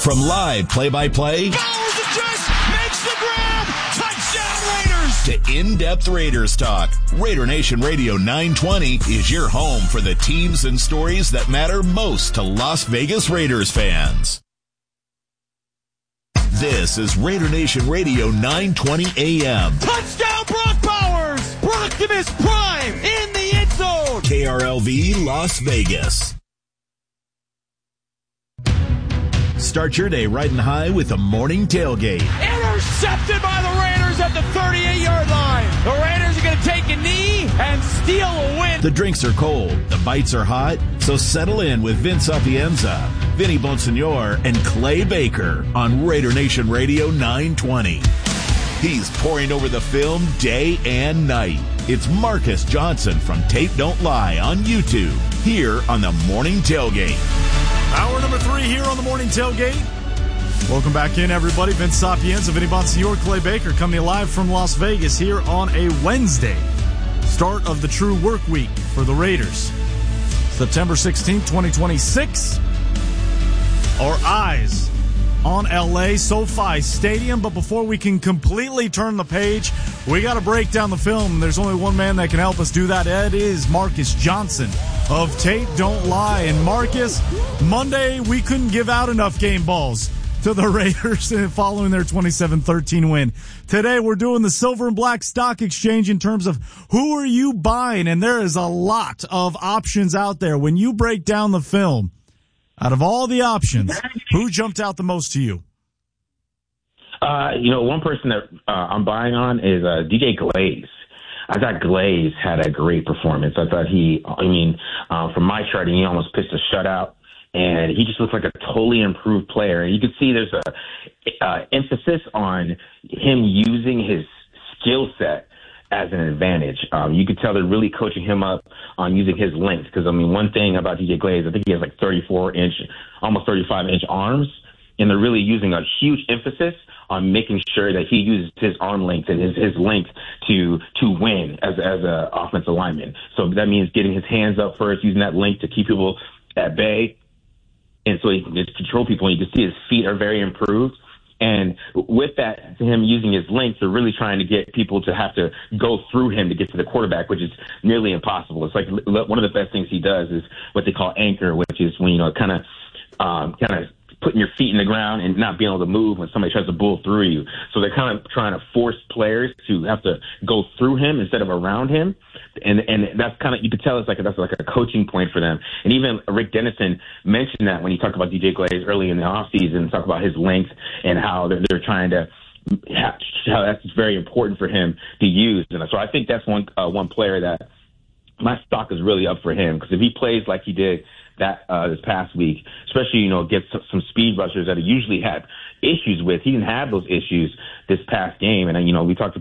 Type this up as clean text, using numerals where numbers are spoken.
From live play-by-play Bowers just makes the grab. Touchdown Raiders. To in-depth Raiders talk, Raider Nation Radio 920 is your home for the teams and stories that matter most to Las Vegas Raiders fans. This is Raider Nation Radio 920 AM. Touchdown Brock Bowers. Brocktimus Prime in the end zone. KRLV Las Vegas. Start your day riding high with the morning tailgate. Intercepted by the Raiders at the 38-yard line. The Raiders are going to take a knee and steal a win. The drinks are cold, the bites are hot, so settle in with Vince Sapienza, Vinny Bonsignor, and Clay Baker on Raider Nation Radio 920. He's pouring over the film day and night. It's Marcus Johnson from Tape Don't Lie on YouTube, here on the Morning Tailgate. Hour number 3 here on the Morning Tailgate. Welcome back in, everybody. Vince Sapienza, Vinny Bonsignor, Clay Baker coming live from Las Vegas here on a Wednesday. Start of the true work week for the Raiders. September 16th, 2026. Our eyes on LA SoFi Stadium, but before we can completely turn the page, we got to break down the film. There's only one man that can help us do that. It is Marcus Johnson of Tape Don't Lie. And Marcus, Monday we couldn't give out enough game balls to the Raiders following their 27-13 win. Today we're doing the silver and black stock exchange in terms of who are you buying, and there is a lot of options out there. When you break down the film, out of all the options, who jumped out the most to you? One person that I'm buying on is DJ Glaze. I thought Glaze had a great performance. I thought from my chart, he almost pitched a shutout, and he just looks like a totally improved player. And you can see there's a emphasis on him using his skill set as an advantage. You could tell they're really coaching him up on using his length. Because, one thing about DJ Glaze, I think he has like 34-inch, almost 35-inch arms. And they're really using a huge emphasis on making sure that he uses his arm length and his length to win as a offensive lineman. So that means getting his hands up first, using that length to keep people at bay. And so he can just control people. And you can see his feet are very improved. And with that, him using his length, they're really trying to get people to have to go through him to get to the quarterback, which is nearly impossible. It's like one of the best things he does is what they call anchor, which is when, kind of putting your feet in the ground and not being able to move when somebody tries to bull through you. So they're kind of trying to force players to have to go through him instead of around him. And that's kind of, you could tell that's like a coaching point for them. And even Rick Dennison mentioned that when he talked about DJ Glaze early in the offseason, talk about his length and how they're trying to, how that's very important for him to use. And so I think that's one player that my stock is really up for him, because if he plays like he did that this past week, especially, against some speed rushers that he usually had issues with. He didn't have those issues this past game. And, we talked